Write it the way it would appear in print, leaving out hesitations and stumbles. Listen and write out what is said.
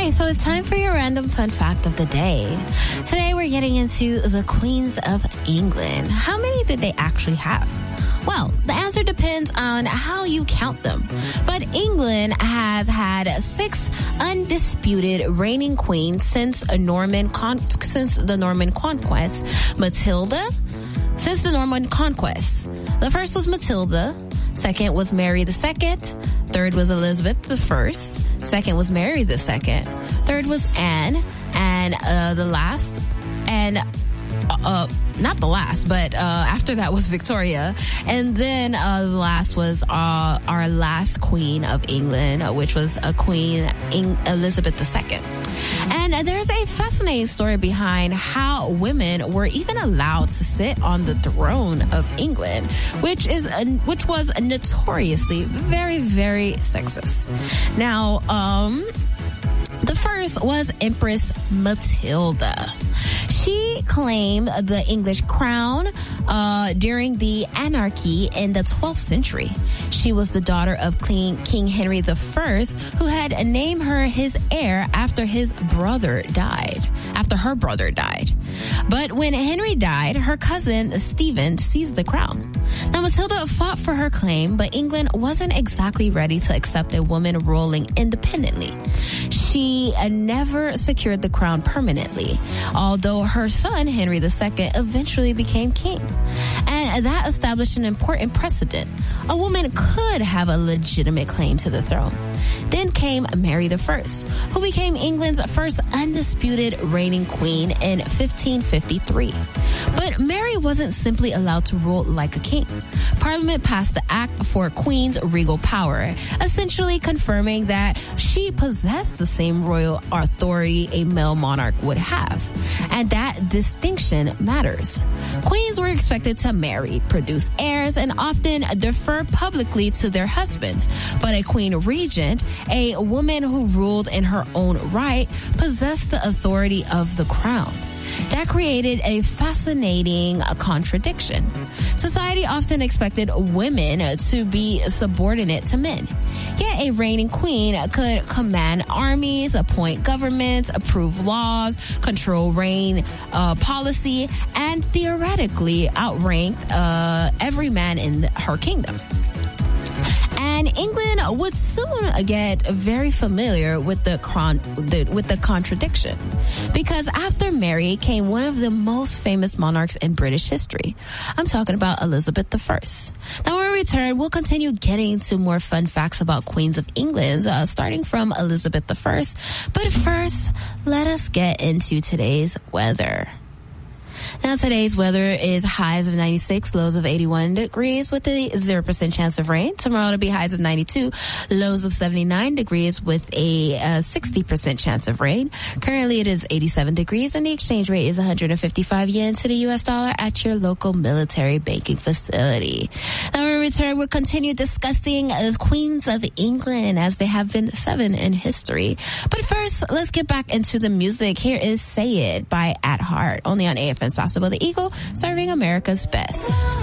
right, so it's time for your random fun fact of the day. Today we're getting into the Queens of England. How many did they actually have? Well, the answer depends on how you count them. But England has had 6 undisputed reigning queens since the Norman Conquest. Since the Norman Conquest. The first was Matilda. Second was Mary II. Third was Elizabeth I. Second was Mary II. Third was Anne. And the last, and not the last, but after that was Victoria. And then the last was our last Queen of England, which was Queen Elizabeth II. And there's a fascinating story behind how women were even allowed to sit on the throne of England, which was notoriously very, very sexist. Now, the first was Empress Matilda. She claimed the English crown during the anarchy in the 12th century. She was the daughter of King Henry I, who had named her his heir after her brother died. But when Henry died, her cousin Stephen seized the crown. Now, Matilda fought for her claim, but England wasn't exactly ready to accept a woman ruling independently. She never secured the crown permanently, although her son, Henry II, eventually became king. And that established an important precedent. A woman could have a legitimate claim to the throne. Then came Mary I, who became England's first undisputed reigning queen in 1553. But Mary wasn't simply allowed to rule like a king. Parliament passed the Act for Queen's Regal Power, essentially confirming that she possessed the same royal authority a male monarch would have. And that distinction matters. Queens were expected to marry, produce heirs, and often defer publicly to their husbands. But a queen regent, a woman who ruled in her own right, possessed the authority of the crown. That created a fascinating contradiction. Society often expected women to be subordinate to men. Yet a reigning queen could command armies, appoint governments, approve laws, control reign policy, and theoretically outrank every man in her kingdom. And England would soon get very familiar with the contradiction, because after Mary came one of the most famous monarchs in British history. I'm talking about Elizabeth I. Now, when we return, we'll continue getting to more fun facts about Queens of England, starting from Elizabeth I. But first, let us get into today's weather. Now, today's weather is highs of 96, lows of 81 degrees with a 0% chance of rain. Tomorrow it'll be highs of 92, lows of 79 degrees with a 60% chance of rain. Currently it is 87 degrees and the exchange rate is 155 yen to the US dollar at your local military banking facility. Now, when we return, we'll continue discussing Queens of England, as they have been 7 in history. But first, let's get back into the music. Here is Say It by At Heart, only on AFN Sasebo the Eagle, serving America's best.